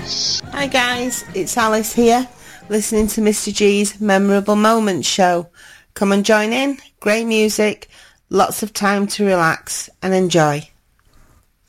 Hi guys, it's Alice here, listening to Mr. G's Memorable Moments show. Come and join in, great music, lots of time to relax and enjoy.